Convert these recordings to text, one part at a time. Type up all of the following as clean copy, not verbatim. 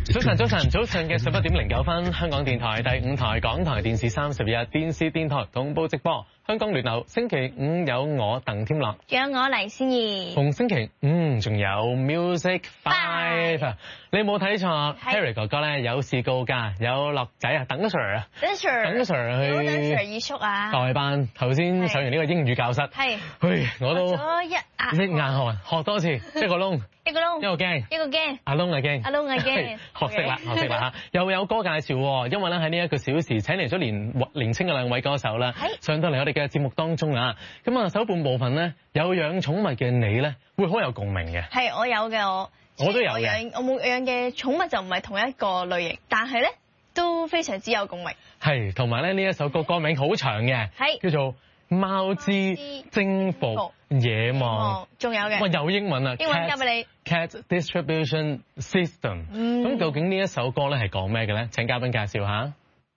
早晨嘅11:09，香港電台第5台、港台電視31、電視電台同步直播。香港聯流星期5有我鄧添樂， 仲有我黎仙兒。 逢星期5仲有 Music 5。你冇睇錯 ，Harry 哥哥咧有事告假，有樂仔啊，等 Sir 啊，等 Sir 去。 等 Sir 二叔啊。 代班頭先上完呢個英語教室， 係， 我都學咗一眼汗，學多次，一個窿。一個驚，阿窿係驚，學識啦嚇！又有歌介紹喎，因為咧喺呢1個小時請嚟咗年青嘅2位歌手啦，上到嚟我哋嘅節目當中啊。咁啊，首半部分咧有養寵物嘅你咧，會好有共鳴嘅。 係，我有嘅我都有嘅。我冇養嘅寵物就唔係同一個類型，但係咧都非常之有共鳴。係， 同埋咧呢一首歌名好長嘅，叫做《貓之征服野望》， 仲有嘅。 哇，有英文啊！ 英文交俾你。 Cat Distribution System。咁究竟呢一首歌咧係講咩嘅咧？請嘉賓介紹下。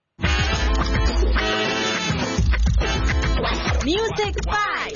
Music 5。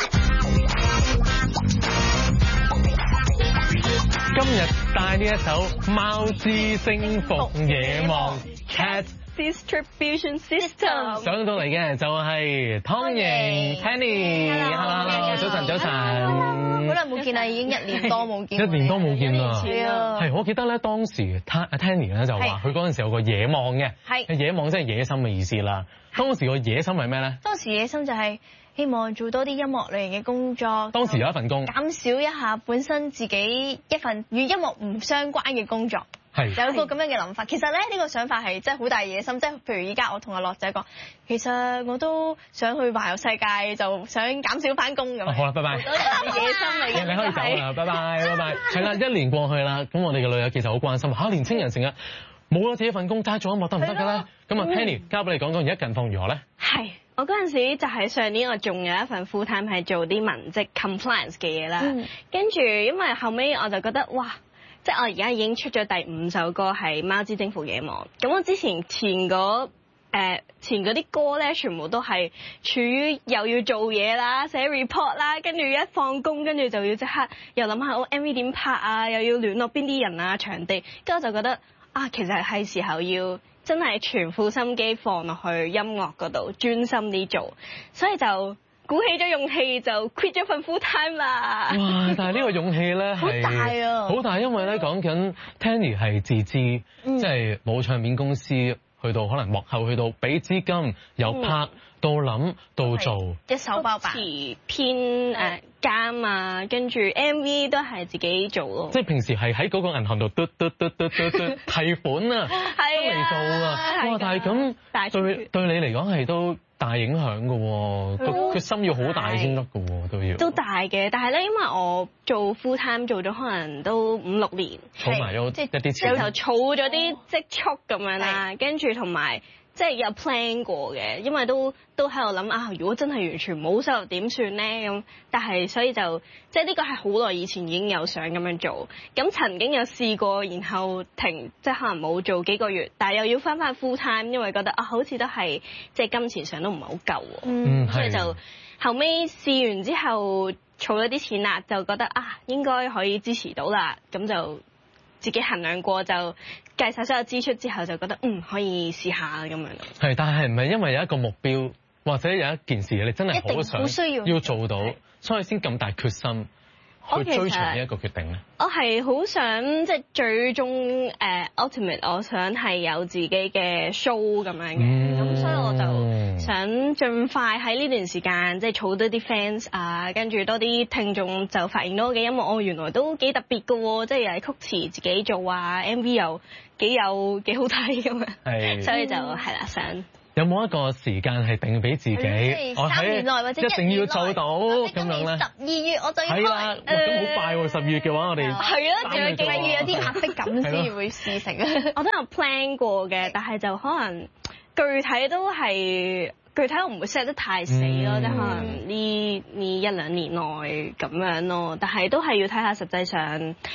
今日帶呢一首《貓之征服野望》Cat Distribution System 上到嚟嘅就係湯盈 Tanny，Hello， 早晨， 好耐冇見啦，已經1年多冇見， 啦， 係我記得咧當時Tanny 咧就話佢嗰陣時有個野望嘅，野望即係野心嘅意思啦。當時個野心係咩咧？ 當時野心就係希望做多啲音樂類型嘅工作。 當時有一份工， 減少一下本身自己一份與音樂唔相關嘅工作。有個咁樣嘅諗法，其實咧呢個想法係真係好大野心，即係譬如依家我同阿樂仔講，其實我都想去環遊世界，就想減少返工咁。 好啦，拜拜。 野心嚟嘅， 你可以走啦，拜拜。係啦，1年過去啦，咁我哋嘅女友其實好關心嚇，年青人成日冇咗自己份工，齋做音樂得唔得㗎咧？咁啊 Tanny 交俾你講講，而家近況如何咧？ 係，我嗰陣時就係上年我仲有一份 full time 係做啲文職 compliance 嘅嘢啦，跟住因為後尾我就覺得哇〜即係我而家已經出咗第5首歌係《貓之征服野望》，咁我之前嗰啲歌咧，全部都係處於又要做嘢啦、寫 report 啦，跟住一放工跟住就要即刻又諗下我 MV 點拍啊，又要聯絡邊啲人啊、場地，跟住我就覺得啊，其實係時候要真係全副心機放落去音樂嗰度，專心啲做，所以就鼓起咗勇氣就 quit 咗份 full time 啦。 哇！但係呢個勇氣咧好大啊， 好大，因為咧講緊 Tanny 係自資，即係冇唱片公司去到可能幕後去到俾資金，由拍到諗到做， 一手包辦詞編監啊，跟住 MV 都係自己做咯。 即係平時係喺嗰個銀行度嘟提款啊，嚟做啊。哇！但係咁對你嚟講係都大影響㗎喎，個心要好大先得㗎喎，都要。 都大嘅，但係咧，因為我做 full time 做咗可能都5-6年， 儲埋咗一啲錢， 有時候儲咗啲積蓄咁樣啦，跟住同埋即係有 plan 過嘅，因為都喺度諗啊，如果真係完全冇收入點算咧咁，但係所以就即係呢個係好耐以前已經有想咁樣做，咁曾經有試過，然後停，即係可能冇做幾個月，但係又要翻 full time，因為覺得啊好似都係即係金錢上都唔係好夠喎，所以就後尾試完之後儲咗啲錢啦，就覺得啊應該可以支持到啦，咁就自己衡量過就計晒所有支出之後就覺得可以試下咁樣。 係，但係唔係因為有一個目標或者有一件事你真係好想要做到，所以先咁大決心去追隨呢一個決定咧？ 我係好想即係最終ultimate，我想係有自己嘅 show 咁樣嘅，咁所以我就想盡快喺呢段時間即係儲多啲 fans 啊，跟住多啲聽眾就發現到我嘅音樂，原來都幾特別㗎喎，即係又係曲詞自己做啊 ，MV 又幾好睇咁樣，所以就係啦，想。 有冇一個時間係定俾自己？ 我3年內或者一定要做到咁樣咧。 12月我就要開。 係啦，咁好快喎！12月嘅話，我哋係啊，仲有要有啲壓迫感先會事成啊。 我都有 plan 過嘅，但係就可能具體我唔會 set 得太死咯，即係可能呢1-2年內咁樣咯。但係都係要睇下實際上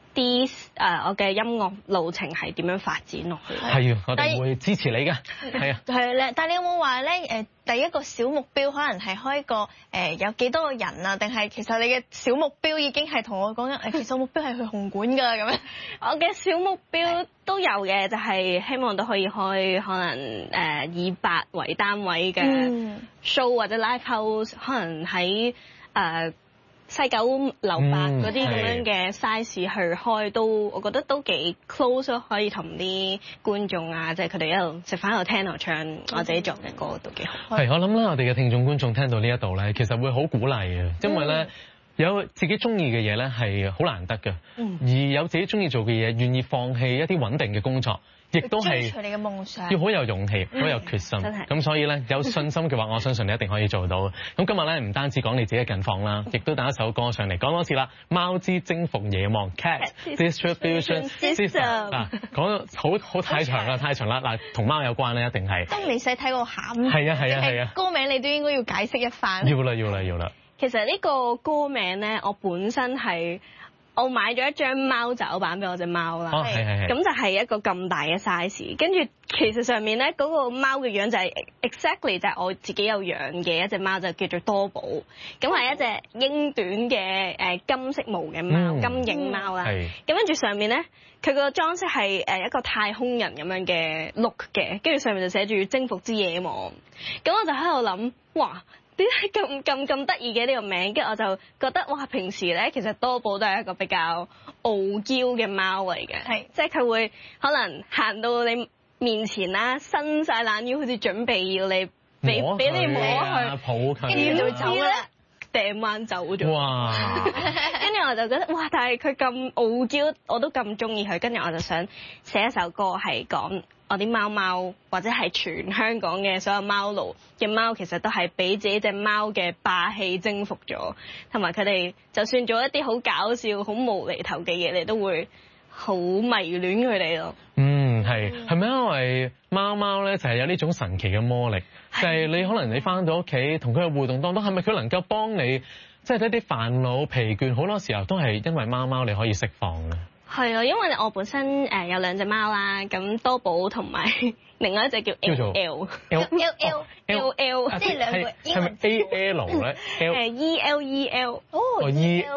啲我嘅音樂路程係點樣發展落去？ 係啊，我哋會支持你㗎。係啊。 係咧，但係你有冇話咧第一個小目標可能係開個有幾多個人啊？定係其實你嘅小目標已經係同我講緊其實目標係去紅館㗎咁樣？ 我嘅小目標都有嘅，就係希望都可以開可能以百為單位嘅 show 或者 live house，可能喺西九樓8嗰啲咁樣嘅 size 去開，都我覺得都幾 close 咯，可以同啲觀眾啊，即係佢哋一路食飯一路聽我唱我自己作嘅歌都幾好。 係，我諗咧，我哋嘅聽眾觀眾聽到呢一度咧，其實會好鼓勵嘅，因為咧有自己中意嘅嘢咧係好難得嘅，而有自己中意做嘅嘢，願意放棄一啲穩定嘅工作，亦都係追隨你嘅夢想， 要好有勇氣，好有決心。咁所以咧，有信心嘅話，我相信你一定可以做到。咁今日咧，唔單止講你自己嘅近況啦，亦都帶一首歌上嚟講多次啦，《貓之征服野望》Cat Distribution System 嗱，講好太長啦，太長啦。嗱，同貓有關咧，一定係。當你使睇個餡。 係啊。 歌名你都應該要解釋一番。 要啦。 其實呢個歌名咧，我本身係我買咗一張貓爪板俾我隻貓啦，咁就係一個咁大嘅 size， 跟住其實上面咧嗰個貓嘅樣就係 exactly 就係我自己有養嘅一隻貓，就叫做多寶，咁係一隻英短嘅金色毛嘅貓，金影貓啦，咁跟住上面咧佢個裝飾係一個太空人咁樣嘅 look 嘅，跟住上面就寫住征服之野望，咁我就喺度諗，哇！點解咁得意嘅呢個名？跟住我就覺得哇，平時咧其實多寶都係一個比較傲嬌嘅貓嚟嘅，即係佢會可能行到你面前啦，伸晒懶腰，好似準備要你俾你摸佢， 抱佢， 跟住就走啦，掟彎走咗。哇！跟住我就覺得哇，但係佢咁傲嬌，我都咁中意佢，跟住我就想寫一首歌係講我啲貓貓，或者係全香港嘅所有貓奴嘅貓，其實都係俾自己隻貓嘅霸氣征服咗，同埋佢哋就算做一啲好搞笑、好無厘頭嘅嘢，你都會好迷戀佢哋咯。 係咪因為貓貓咧就係有呢種神奇嘅魔力，就係你可能你翻到屋企同佢嘅互動當中，係咪佢能夠幫你即係一啲煩惱、疲倦，好多時候都係因為貓貓你可以釋放嘅。係啊，因為我本身有兩隻貓啦，咁多寶同埋另外一隻叫 L， 即係兩個係咪 AL 咧 ？ELEL。 哦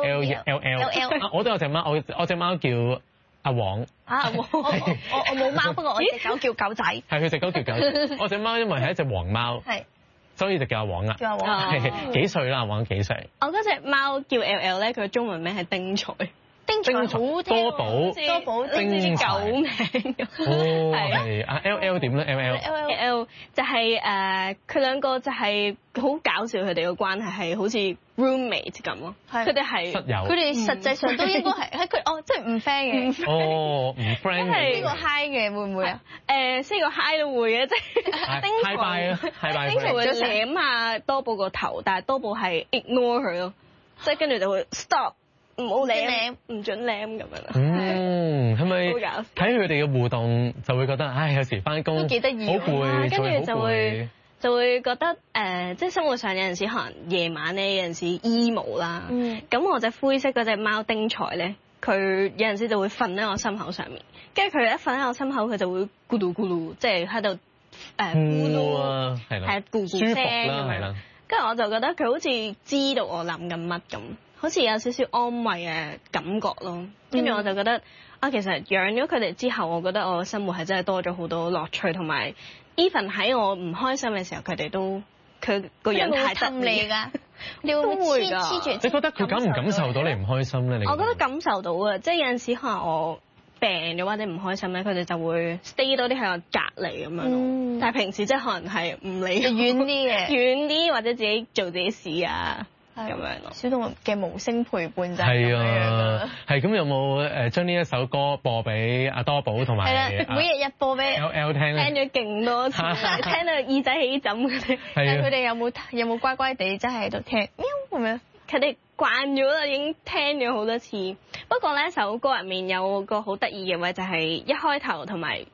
ELELL。我都有隻貓，我隻貓叫阿黃。 我冇貓，不過我隻狗叫狗仔。 係佢隻狗叫狗，我隻貓因為係一隻黃貓，所以就叫阿黃啦。 叫阿黃。 幾歲啦？阿黃幾歲？ 我嗰隻貓叫 LL 咧，佢嘅中文名係丁財。 丁財好聽， 多寶丁狗名。 係啊 LL 點咧 ？LL 就係佢兩個就係好搞笑，佢哋嘅關係係好似 roommate 咁咯。佢哋係室友。 佢哋實際上都應該係喺佢即係唔 friend 嘅。 唔 friend 嘅。 呢個 hi 嘅會唔會啊？ 呢個 hi 都會嘅，即係丁財。丁財會舐下多寶個頭，但係多寶係 ignore 佢咯，即係跟住就會 stop。唔好舐，唔準舐咁樣啦。 係咪睇佢哋嘅互動就會覺得，唉，有時翻工都幾得意， 好攰，跟住就會覺得即係生活上有陣時可能夜晚咧有陣時 emo 啦。咁我隻灰色嗰隻貓丁財咧，佢有陣時就會瞓喺我心口上面，跟住佢一瞓喺我心口，佢就會咕嚕咕嚕，即係喺度咕嚕啊，係啦，係咕咕聲咁樣。跟住我就覺得佢好似知道我諗緊乜咁。好似有少少安慰嘅感覺咯，跟住我就覺得其實養咗佢哋之後，我覺得我嘅生活係真係多咗好多樂趣，同埋 even 喺我唔開心嘅時候，佢哋都佢個樣太得意㗎， 你會唔會黐住？ 你覺得佢感唔感受到你唔開心咧？ 我覺得感受到啊，即係有陣時可能我病咗或者唔開心咧，佢哋就會 stay 多啲喺我隔離咁樣咯。但係平時即係可能係唔理遠啲嘅， 遠啲或者自己做自己事啊。咁樣咯， 小動物嘅無聲陪伴就係啊，係咁有冇將呢一首歌播俾阿多寶同埋？ 係啦，每日播俾 LL 聽咧， 聽咗勁多次，聽到耳仔起枕嗰啲。 但係佢哋有冇乖乖地真係喺度聽喵咁樣？ 佢哋慣咗啦，已經聽咗好多次。不過咧，首歌入面有個好得意嘅位就係一開頭同埋